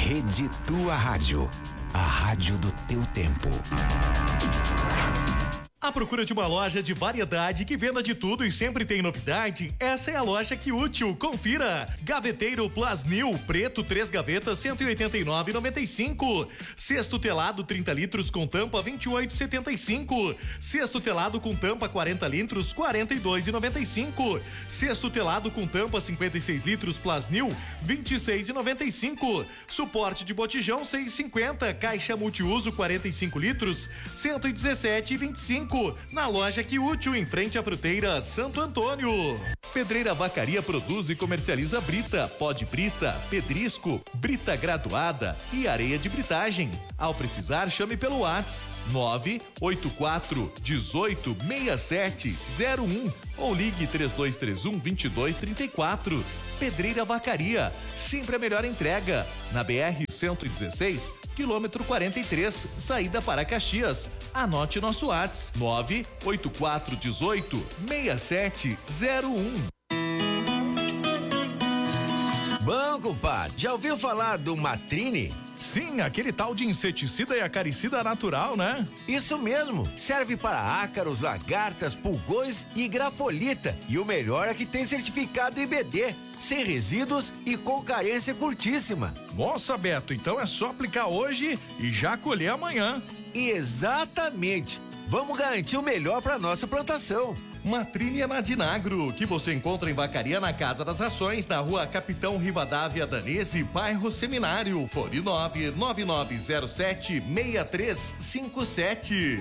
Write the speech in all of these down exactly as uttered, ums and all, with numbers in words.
Rede Tua Rádio, a rádio do teu tempo. À procura de uma loja de variedade que venda de tudo e sempre tem novidade? Essa é a loja Que Útil. Confira. Gaveteiro Plasnil, preto, três gavetas, cento e oitenta e nove reais e noventa e cinco centavos. Cesto telado trinta litros com tampa, vinte e oito reais e setenta e cinco centavos. Cesto telado com tampa quarenta litros, quarenta e dois reais e noventa e cinco centavos. Cesto telado com tampa cinquenta e seis litros Plasnil, vinte e seis reais e noventa e cinco centavos. Suporte de botijão seis reais e cinquenta centavos. Caixa multiuso quarenta e cinco litros, cento e dezessete reais e vinte e cinco centavos. Na loja Que Útil, em frente à fruteira Santo Antônio. Pedreira Vacaria produz e comercializa brita, pó de brita, pedrisco, brita graduada e areia de britagem. Ao precisar, chame pelo WhatsApp nove oito quatro um oito seis sete zero um ou ligue três dois três um, dois dois três quatro. Pedreira Vacaria, sempre a melhor entrega. Na B R cento e dezesseis, quilômetro quarenta e três, saída para Caxias. Anote nosso WhatsApp nove oito quatro um oito seis sete zero um. Bom, compadre, já ouviu falar do Matrine? Sim, aquele tal de inseticida e acaricida natural, né? Isso mesmo, serve para ácaros, lagartas, pulgões e grafolita. E o melhor é que tem certificado I B D, sem resíduos e com carência curtíssima. Nossa, Beto, então é só aplicar hoje e já colher amanhã. Exatamente, vamos garantir o melhor para nossa plantação. Matrine é na Dinagro, que você encontra em Vacaria na Casa das Ações, na rua Capitão Rivadavia Danese, bairro Seminário, fone nove nove nove zero sete seis três cinco sete.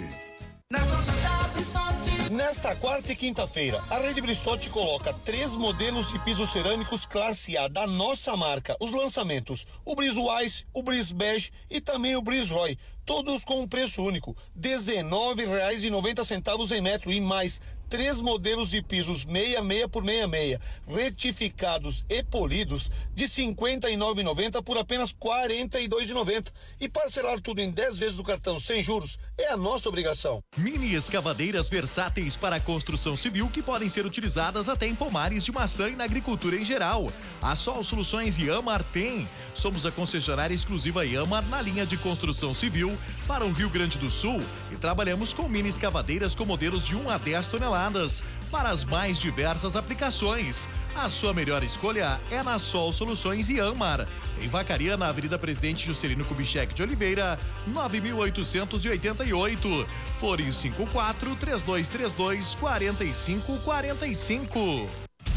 Nesta quarta e quinta-feira, a Rede Bristotti coloca três modelos de pisos cerâmicos classe A da nossa marca. Os lançamentos, o Bris Wise, o Bris Bege e também o Bris Roy. Todos com um preço único, dezenove reais e noventa centavos em metro e mais três modelos de pisos sessenta e seis por sessenta e seis, retificados e polidos de cinquenta e nove reais e noventa centavos por apenas quarenta e dois reais e noventa centavos. E parcelar tudo em dez vezes do cartão sem juros é a nossa obrigação. Mini escavadeiras versáteis para a construção civil que podem ser utilizadas até em pomares de maçã e na agricultura em geral. A Sol Soluções Iamar tem. Somos a concessionária exclusiva Iamar na linha de construção civil para o Rio Grande do Sul e trabalhamos com mini escavadeiras com modelos de um a dez toneladas para as mais diversas aplicações. A sua melhor escolha é na Sol Soluções Iamar, em Vacaria, na Avenida Presidente Juscelino Kubitschek de Oliveira, nove mil oitocentos e oitenta e oito. Fone cinco quatro três dois três dois quatro cinco quatro cinco.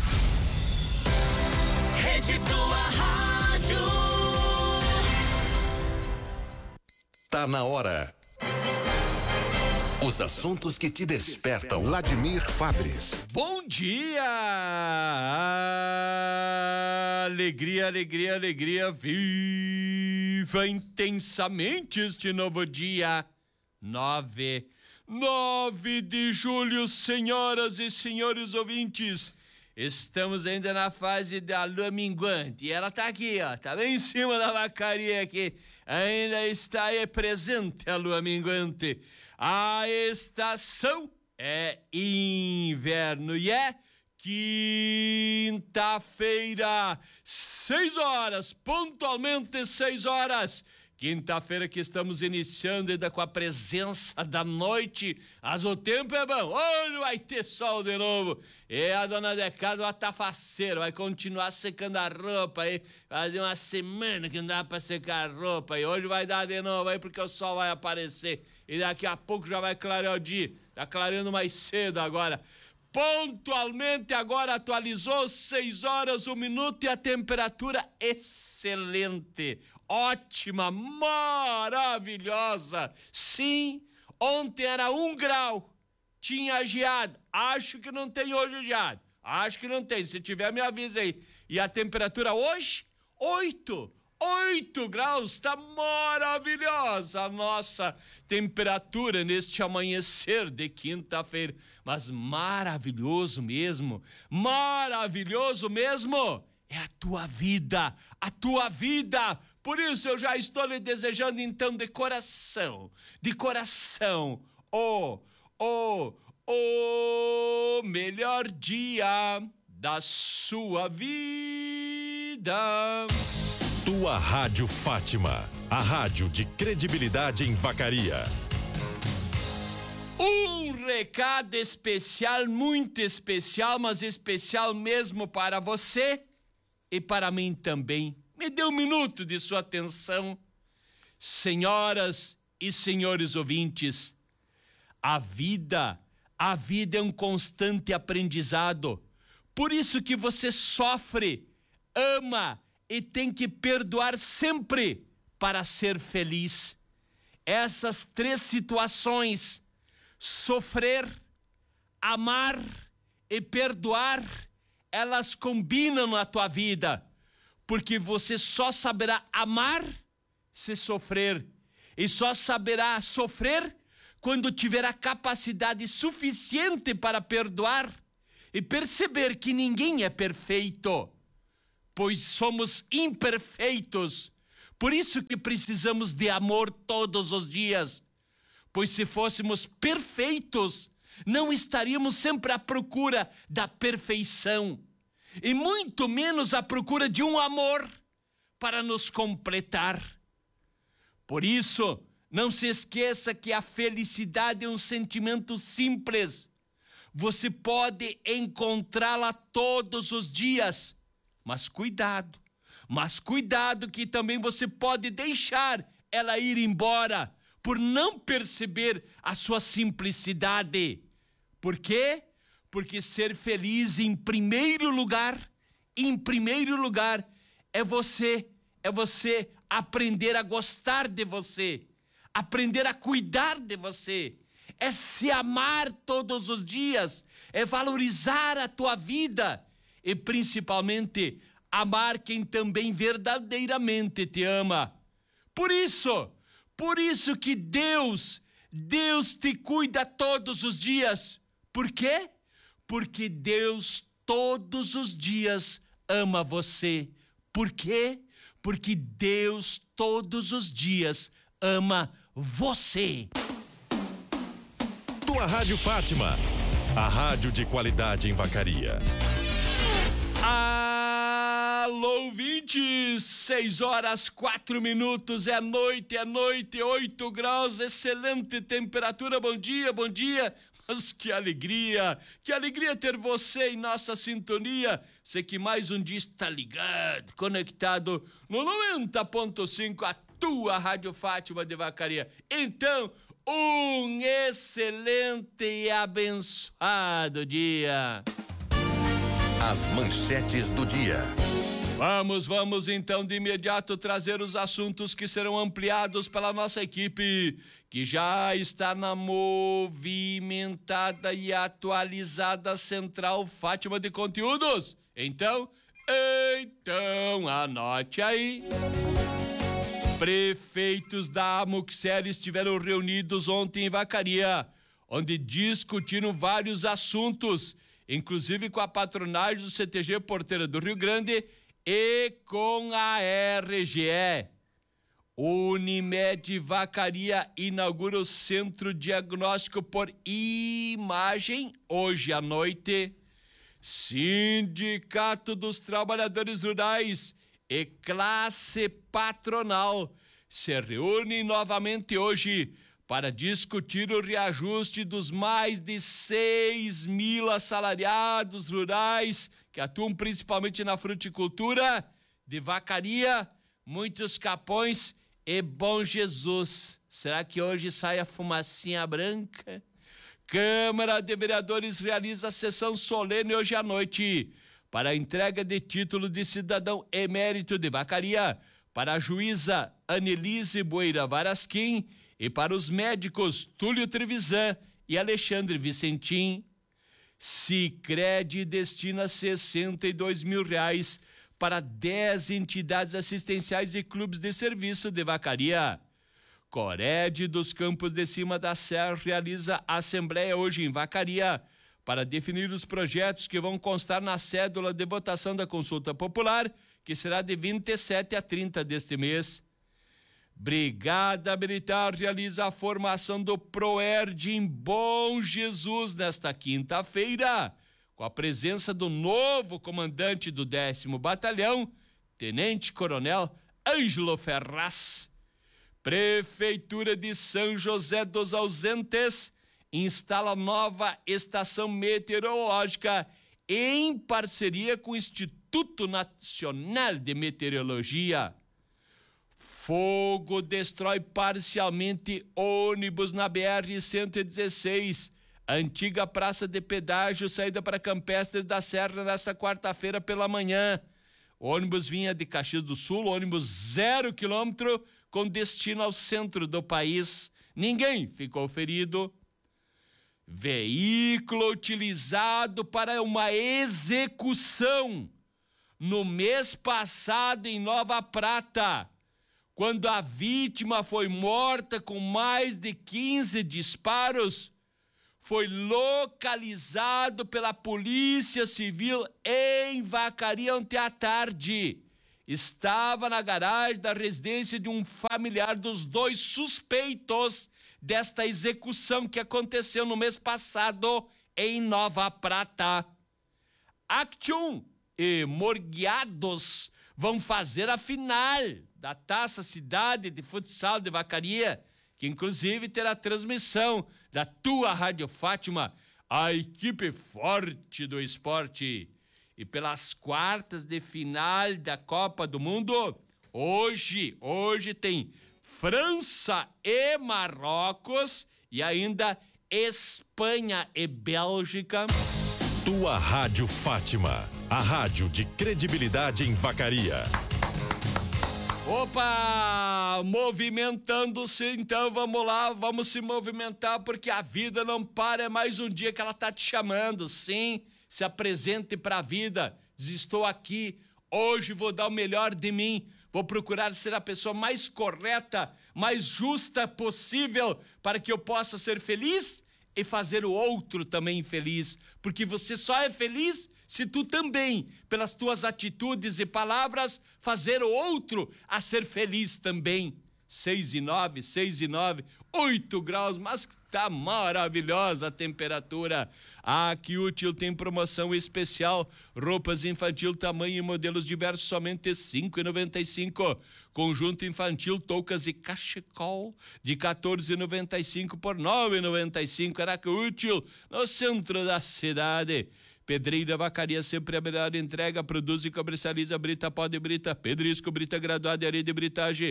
Rede Tua Rádio. Tá na hora. Os assuntos que te despertam. Vladimir Fabres. Bom dia! Alegria, alegria, alegria. Viva intensamente este novo dia. Nove, nove de julho, senhoras e senhores ouvintes. Estamos ainda na fase da lua minguante. E ela tá aqui, ó. Tá bem em cima da vacaria aqui. Ainda está aí presente a lua minguante. A estação é inverno e é quinta-feira, seis horas, pontualmente seis horas. Quinta-feira que estamos iniciando ainda com a presença da noite, mas o tempo é bom, hoje vai ter sol de novo, e a dona de casa vai tá faceira, vai continuar secando a roupa aí, fazer uma semana que não dá pra secar a roupa, e hoje vai dar de novo aí porque o sol vai aparecer, e daqui a pouco já vai clarear o dia, tá clareando mais cedo agora. Pontualmente agora atualizou seis horas, um minuto e a temperatura excelente, ótima, maravilhosa. Sim, ontem era um grau, tinha geado, acho que não tem hoje geado, acho que não tem, se tiver me avisa aí. E a temperatura hoje, oito. oito graus, está maravilhosa a nossa temperatura neste amanhecer de quinta-feira, mas maravilhoso mesmo, maravilhoso mesmo é a tua vida, a tua vida. Por isso eu já estou lhe desejando então de coração, de coração, o, o, o melhor dia da sua vida. Tua Rádio Fátima, a rádio de credibilidade em Vacaria. Um recado especial, muito especial, mas especial mesmo para você e para mim também. Me dê um minuto de sua atenção. Senhoras e senhores ouvintes, a vida, a vida é um constante aprendizado. Por isso que você sofre, ama e tem que perdoar sempre para ser feliz. Essas três situações, sofrer, amar e perdoar, elas combinam na tua vida, porque você só saberá amar se sofrer, e só saberá sofrer quando tiver a capacidade suficiente para perdoar e perceber que ninguém é perfeito, pois somos imperfeitos. Por isso que precisamos de amor todos os dias, pois se fôssemos perfeitos, não estaríamos sempre à procura da perfeição, e muito menos à procura de um amor para nos completar. Por isso, não se esqueça que a felicidade é um sentimento simples. Você pode encontrá-la todos os dias, mas cuidado, mas cuidado que também você pode deixar ela ir embora por não perceber a sua simplicidade. Por quê? Porque ser feliz em primeiro lugar, em primeiro lugar, é você, é você aprender a gostar de você, aprender a cuidar de você, é se amar todos os dias, é valorizar a tua vida e principalmente amar quem também verdadeiramente te ama. Por isso, por isso que Deus, Deus te cuida todos os dias. Por quê? Porque Deus todos os dias ama você. Por quê? Porque Deus todos os dias ama você. Tua Rádio Fátima, a rádio de qualidade em Vacaria. Alô, ouvintes, seis horas, quatro minutos, é noite, é noite, oito graus, excelente temperatura, bom dia, bom dia, mas que alegria, que alegria ter você em nossa sintonia, você que mais um dia está ligado, conectado no noventa ponto cinco, a tua Rádio Fátima de Vacaria. Então, um excelente e abençoado dia. As manchetes do dia. Vamos, vamos então de imediato trazer os assuntos que serão ampliados pela nossa equipe, que já está na movimentada e atualizada Central Fátima de Conteúdos. Então, então anote aí. Prefeitos da Amuxer estiveram reunidos ontem em Vacaria, onde discutiram vários assuntos, inclusive com a patronagem do C T G Porteira do Rio Grande e com a R G E. Unimed Vacaria inaugura o Centro Diagnóstico por Imagem hoje à noite. Sindicato dos Trabalhadores Rurais e classe patronal se reúnem novamente hoje para discutir o reajuste dos mais de seis mil assalariados rurais que atuam principalmente na fruticultura de Vacaria, Muitos Capões e Bom Jesus. Será que hoje sai a fumacinha branca? Câmara de Vereadores realiza a sessão solene hoje à noite para a entrega de título de cidadão emérito de Vacaria para a juíza Anelise Boeira Varasquim e para os médicos Túlio Trevisan e Alexandre Vicentim. Sicredi destina sessenta e dois mil reais para dez entidades assistenciais e clubes de serviço de Vacaria. Cored dos Campos de Cima da Serra realiza a assembleia hoje em Vacaria para definir os projetos que vão constar na cédula de votação da consulta popular, que será de vinte e sete a trinta deste mês. Brigada Militar realiza a formação do PROERD em Bom Jesus nesta quinta-feira, com a presença do novo comandante do décimo Batalhão, Tenente Coronel Ângelo Ferraz. Prefeitura de São José dos Ausentes instala nova estação meteorológica em parceria com o Instituto Nacional de Meteorologia. Fogo destrói parcialmente ônibus na B R cento e dezesseis, antiga praça de pedágio, saída para Campestre da Serra nesta quarta-feira pela manhã. O ônibus vinha de Caxias do Sul, ônibus zero quilômetro, com destino ao centro do país. Ninguém ficou ferido. Veículo utilizado para uma execução no mês passado em Nova Prata, quando a vítima foi morta com mais de quinze disparos, foi localizado pela Polícia Civil em Vacaria ontem à tarde. Estava na garagem da residência de um familiar dos dois suspeitos desta execução que aconteceu no mês passado em Nova Prata. Action e Morgueados vão fazer a final da Taça Cidade de Futsal de Vacaria, que inclusive terá transmissão da tua Rádio Fátima, a equipe forte do esporte. E pelas quartas de final da Copa do Mundo, hoje, hoje tem França e Marrocos e ainda Espanha e Bélgica. Tua Rádio Fátima, a rádio de credibilidade em Vacaria. Opa, movimentando-se, então vamos lá, vamos se movimentar, porque a vida não para, é mais um dia que ela tá te chamando, sim, se apresente para a vida, diz, estou aqui, hoje vou dar o melhor de mim, vou procurar ser a pessoa mais correta, mais justa possível, para que eu possa ser feliz e fazer o outro também feliz, porque você só é feliz se tu também, pelas tuas atitudes e palavras, fazer o outro a ser feliz também. Seis e nove, seis e nove, oito graus, mas tá maravilhosa a temperatura. A Que Útil tem promoção especial, roupas infantil, tamanho e modelos diversos, somente cinco reais e noventa e cinco centavos. Conjunto infantil, toucas e cachecol, de quatorze reais e noventa e cinco centavos por nove reais e noventa e cinco centavos. Era Que Útil, no centro da cidade. Pedreira Vacaria, sempre a melhor entrega, produz e comercializa brita, pó de brita, pedrisco, brita graduada e areia de britagem.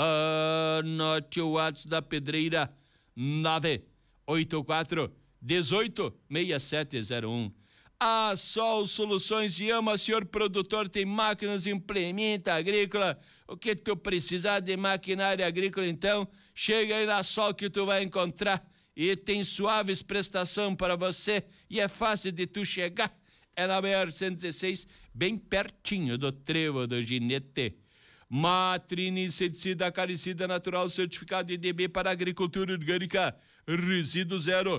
Anote o WhatsApp da Pedreira, nove oito quatro, dezoito, seis sete zero um. A Sol Soluções e ama, senhor produtor, tem máquinas, implementa agrícola. O que tu precisar de maquinária agrícola, então, chega aí na Sol que tu vai encontrar. E tem suaves prestação para você e é fácil de tu chegar. É na B R cento e dezesseis, bem pertinho do Trevo do Ginete. Matrine inseticida acaricida natural, certificado I D B para agricultura orgânica, resíduo zero.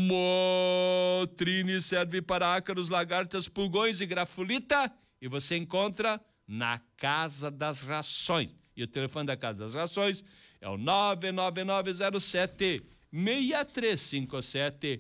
Matrine serve para ácaros, lagartas, pulgões e grafolita, e você encontra na Casa das Rações. E o telefone da Casa das Rações é o nove nove nove zero sete seis três cinco sete.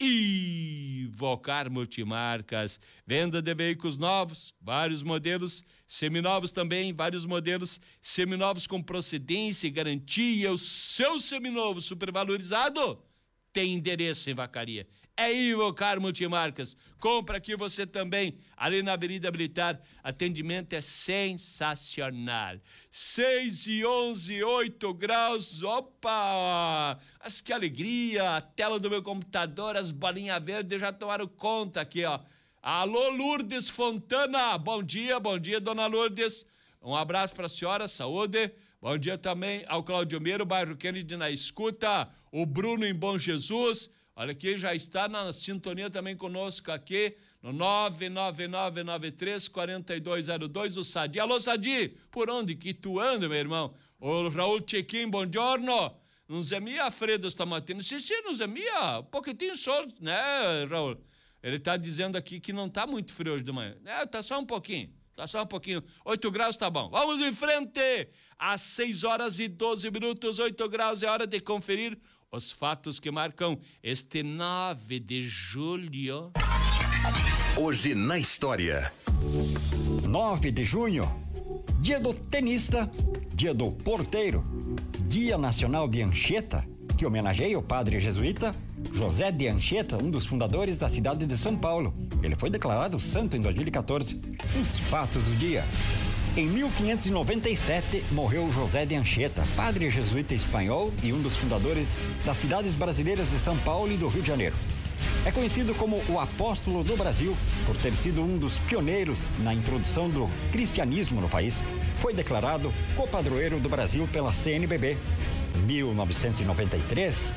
Ivocar Multimarcas, venda de veículos novos, vários modelos, seminovos também, vários modelos, seminovos com procedência e garantia. O seu seminovo supervalorizado tem endereço em Vacaria. É Ivocar Multimarcas. Compra aqui você também, ali na Avenida Militar. Atendimento é sensacional. seis e onze, oito graus. Opa! Mas que alegria! A tela do meu computador, as bolinhas verdes já tomaram conta aqui, ó. Alô, Lourdes Fontana. Bom dia, bom dia, dona Lourdes. Um abraço para a senhora, saúde. Bom dia também ao Claudio Meiro, bairro Kennedy na escuta. O Bruno em Bom Jesus. Olha aqui, já está na sintonia também conosco aqui, no nove nove nove nove três quatro dois zero dois, o Sadi. Alô, Sadi, por onde que tu anda, meu irmão? O Raul Chequim, buongiorno. Não é minha, Fredo Stamatino? Sim, sim, não é minha. Um pouquinho só, né, Raul? Ele tá dizendo aqui que não tá muito frio hoje de manhã. É, tá só um pouquinho. Tá só um pouquinho. oito graus tá bom. Vamos em frente. Às seis horas e doze minutos, oito graus, é hora de conferir os fatos que marcam este nove de julho. Hoje na história. nove de junho, dia do tenista Dia do Porteiro, Dia Nacional de Anchieta, que homenageia o padre jesuíta José de Anchieta, um dos fundadores da cidade de São Paulo. Ele foi declarado santo em dois mil e quatorze. Os fatos do dia. Em mil quinhentos e noventa e sete, morreu José de Anchieta, padre jesuíta espanhol e um dos fundadores das cidades brasileiras de São Paulo e do Rio de Janeiro. É conhecido como o apóstolo do Brasil por ter sido um dos pioneiros na introdução do cristianismo no país. Foi declarado copadroeiro do Brasil pela C N B B. Em mil novecentos e noventa e três...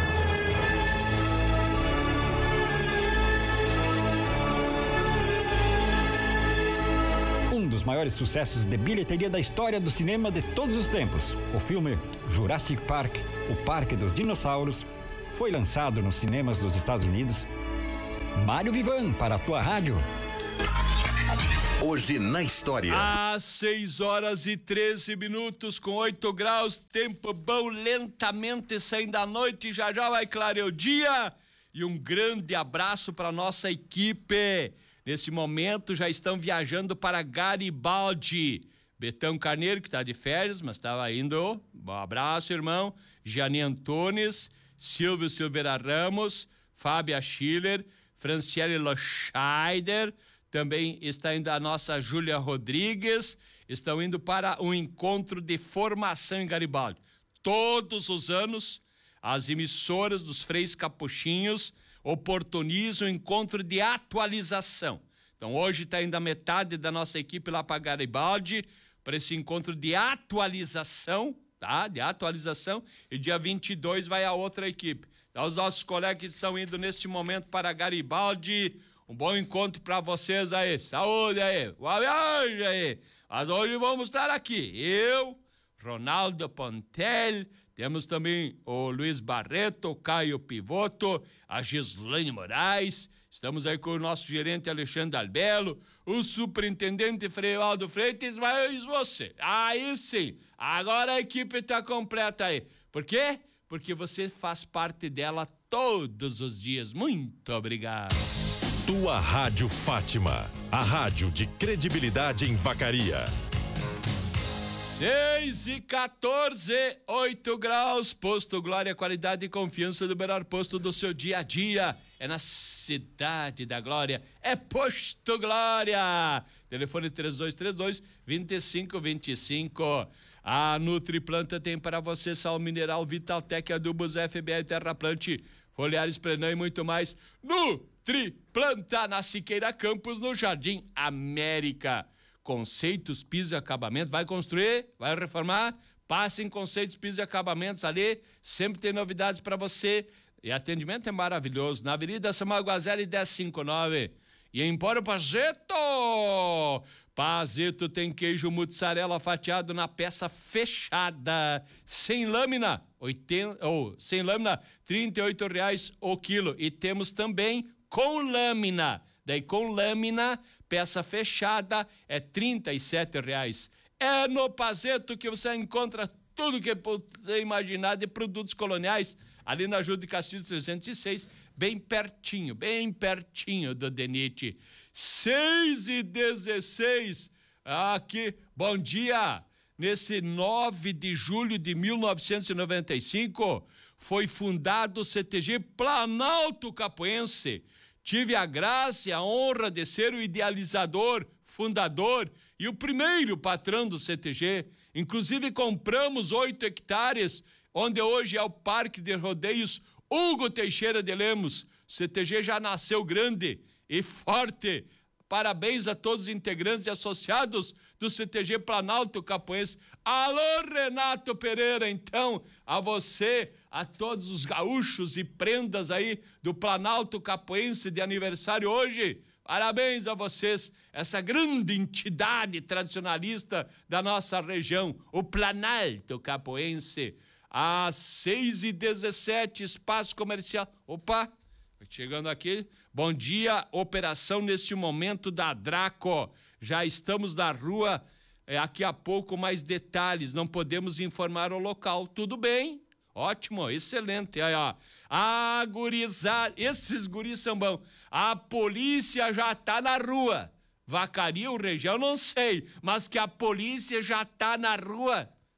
um dos maiores sucessos de bilheteria da história do cinema de todos os tempos, o filme Jurassic Park, o Parque dos Dinossauros, foi lançado nos cinemas dos Estados Unidos. Mário Vivan, para a tua rádio. Hoje na história. Às seis horas e treze minutos, com oito graus, tempo bom, lentamente saindo da noite, já já vai clarear o dia. E um grande abraço para nossa equipe. Nesse momento já estão viajando para Garibaldi. Betão Carneiro, que está de férias, mas estava indo. Bom abraço, irmão. Jani Antunes, Silvio Silveira Ramos, Fábia Schiller, Franciele Loscheider, também está indo a nossa Júlia Rodrigues, estão indo para um encontro de formação em Garibaldi. Todos os anos, as emissoras dos Freis Capuchinhos oportunizam um encontro de atualização. Então hoje está indo a metade da nossa equipe lá para Garibaldi, para esse encontro de atualização, tá? De atualização, e dia vinte e dois vai a outra equipe. Então os nossos colegas que estão indo neste momento para Garibaldi, um bom encontro para vocês aí. Saúde aí, boa viagem aí. Mas hoje vamos estar aqui, eu, Ronaldo Pontel, temos também o Luiz Barreto, o Caio Pivoto, a Gislaine Moraes, estamos aí com o nosso gerente Alexandre Albelo, o superintendente Freivaldo Freitas, mas você. Aí sim, agora a equipe está completa aí. Por quê? Porque você faz parte dela todos os dias. Muito obrigado. Tua Rádio Fátima, a rádio de credibilidade em Vacaria. seis e quatorze, oito graus, Posto Glória, qualidade e confiança do melhor posto do seu dia a dia. É na Cidade da Glória, é Posto Glória. Telefone três dois três dois, dois cinco dois cinco. A Nutriplanta tem para você sal mineral, Vitaltec, adubos F B I, Terraplante, foliares, Prenã e muito mais. Nutriplanta, na Siqueira Campos, no Jardim América. Conceitos, piso e acabamento. Vai construir? Vai reformar? Passe em Conceitos, piso e acabamentos ali. Sempre tem novidades para você. E atendimento é maravilhoso. Na Avenida Samuel Guazelli, dez cinquenta e nove. E Empório Pazeto. Pazeto tem queijo mussarela fatiado na peça fechada. Sem lâmina, oitenta, ou sem lâmina, trinta e oito reais o quilo. E temos também com lâmina. Daí com lâmina, peça fechada, é trinta e sete reais. É no Pazeto que você encontra tudo que você imaginar de produtos coloniais, ali na Júlio de Castilhos trezentos e seis, bem pertinho, bem pertinho do Denite. seis e dezesseis, aqui, bom dia. Nesse nove de julho de mil novecentos e noventa e cinco, foi fundado o C T G Planalto Capoense. Tive a graça e a honra de ser o idealizador, fundador e o primeiro patrão do C T G. Inclusive compramos oito hectares, onde hoje é o Parque de Rodeios Hugo Teixeira de Lemos. O C T G já nasceu grande e forte. Parabéns a todos os integrantes e associados do C T G Planalto Capoense. Alô, Renato Pereira, então, a você, a todos os gaúchos e prendas aí do Planalto Capoense de aniversário hoje. Parabéns a vocês, essa grande entidade tradicionalista da nossa região, o Planalto Capoense. Às seis e dezessete, espaço comercial. Opa, chegando aqui. Bom dia, operação neste momento da Draco. Já estamos na rua, é, aqui a pouco mais detalhes, não podemos informar o local. Tudo bem? Ótimo, excelente. Aí, ó. A gurizada, esses guris são bons. A polícia já tá na rua. Vacaria ou região, não sei, mas que a polícia já tá na rua.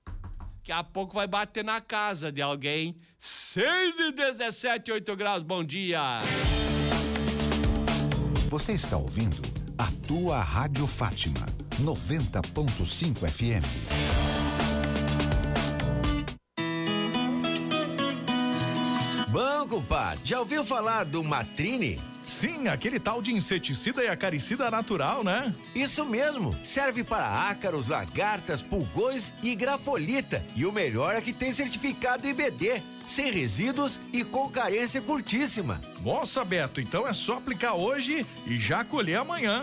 Daqui a pouco vai bater na casa de alguém. seis e dezessete, oito graus, bom dia. Você está ouvindo a tua Rádio Fátima, noventa ponto cinco F M. Bom, compadre, já ouviu falar do Matrine? Sim, aquele tal de inseticida e acaricida natural, né? Isso mesmo, serve para ácaros, lagartas, pulgões e grafolita. E o melhor é que tem certificado I B D, sem resíduos e com carência curtíssima. Nossa, Beto, então é só aplicar hoje e já colher amanhã.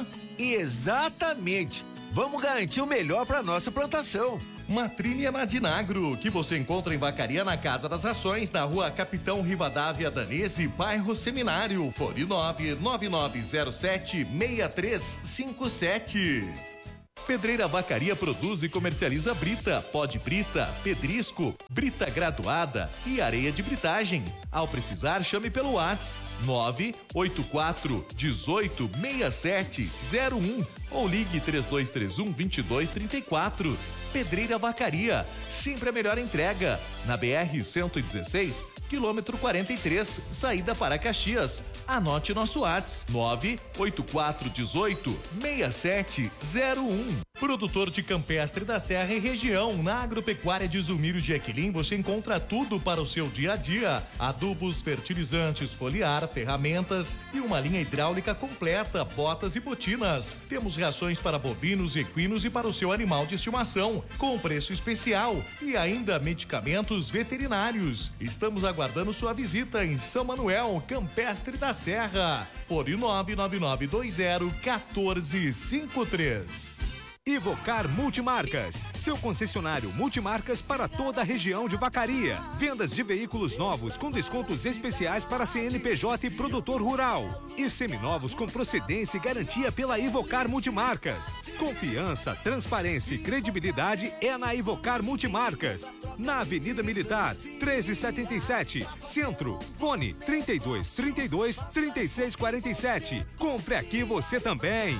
Exatamente, vamos garantir o melhor para nossa plantação. Matrine é na Dinagro, que você encontra em Vacaria na Casa das Rações, na rua Capitão Rivadavia Danese, bairro Seminário, fone nove nove nove zero sete seis três cinco sete. Pedreira Vacaria produz e comercializa brita, pó de brita, pedrisco, brita graduada e areia de britagem. Ao precisar, chame pelo WhatsApp nove oito quatro um oito seis sete zero um ou ligue três dois três um, dois dois três quatro. Pedreira Vacaria, sempre a melhor entrega. Na B R cento e dezesseis, quilômetro quarenta e três, saída para Caxias. Anote nosso WhatsApp nove oito quatro um oito seis sete zero um. Produtor de campestre da Serra e região, na Agropecuária de Zumiro de Equilim, você encontra tudo para o seu dia a dia: adubos, fertilizantes, foliar, ferramentas e uma linha hidráulica completa, botas e botinas. Temos rações para bovinos, equinos e para o seu animal de estimação, com preço especial, e ainda medicamentos veterinários. Estamos aguardando sua visita em São Manuel, Campestre da Serra. Fone nove nove nove dois zero um quatro cinco três. Ivocar Multimarcas, seu concessionário multimarcas para toda a região de Vacaria. Vendas de veículos novos com descontos especiais para C N P J e produtor rural. E seminovos com procedência e garantia pela Ivocar Multimarcas. Confiança, transparência e credibilidade é na Ivocar Multimarcas. Na Avenida Militar, treze setenta e sete, Centro. Fone trinta e dois, trinta e dois, trinta e seis quarenta e sete. Compre aqui você também.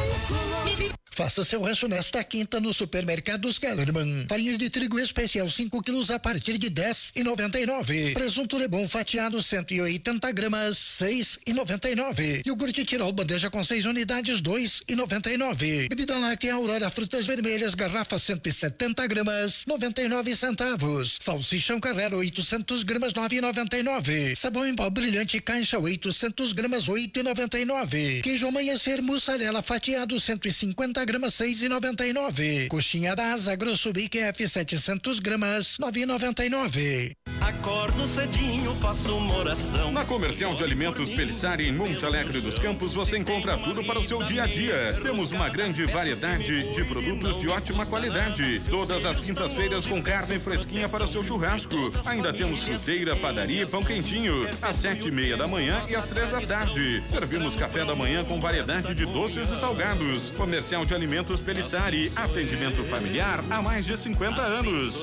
Faça seu rancho nesta quinta no Supermercados Kellerman. Farinha de trigo especial cinco quilos a partir de dez e noventa e nove. Presunto Lebon fatiado cento e oitenta gramas, seis e noventa e nove. Iogurte Tirol bandeja com seis unidades, dois e noventa e nove. Bebida láctea Aurora frutas vermelhas garrafa cento e setenta gramas, noventa e nove centavos. Salsichão Carrera oitocentos gramas, nove e noventa e nove. Sabão em pó brilhante caixa oitocentos gramas, oito e noventa e nove. Queijo Amanhecer mussarela fatiado cento e cinquenta gramas, seis e noventa e nove. Coxinha da Asa Grosso Bic F setecentos gramas, nove e noventa e nove. Acordo cedinho, faço uma oração. Na Comercial de Alimentos Pelissari, em Monte Alegre dos Campos, você encontra tudo para o seu dia a dia. Temos uma grande variedade de produtos de ótima qualidade. Todas as quintas-feiras com carne fresquinha para o seu churrasco. Ainda temos fruteira, padaria e pão quentinho. Às sete e meia da manhã e às três da tarde. Servimos café da manhã com variedade de doces e salgados. Comercial de Alimentos Pelissari, atendimento familiar há mais de cinquenta anos.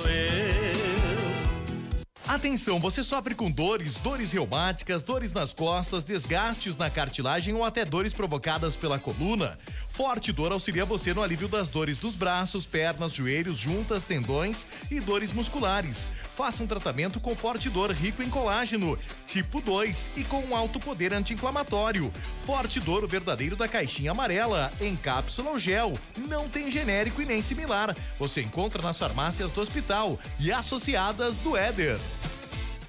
Atenção, você sofre com dores, dores reumáticas, dores nas costas, desgastes na cartilagem ou até dores provocadas pela coluna? Forte Dor auxilia você no alívio das dores dos braços, pernas, joelhos, juntas, tendões e dores musculares. Faça um tratamento com Forte Dor rico em colágeno, tipo dois e com um alto poder anti-inflamatório. Forte Dor, o verdadeiro da caixinha amarela, em cápsula ou gel. Não tem genérico e nem similar. Você encontra nas farmácias do hospital e associadas do Éder.